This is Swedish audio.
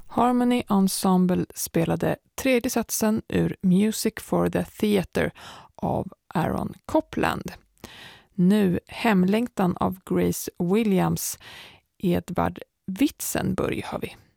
Harmony Ensemble spelade tredje satsen ur Music for the Theatre av Aaron Copland. Nu Hemlängtan av Grace Williams. Edvard Witzenburg har vi.